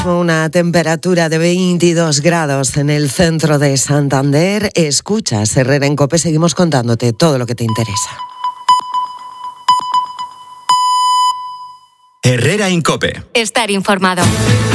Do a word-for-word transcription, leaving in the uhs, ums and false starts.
Una temperatura de veintidós grados en el centro de Santander. Escuchas Herrera en COPE, seguimos contándote todo lo que te interesa. Herrera en COPE. Estar informado.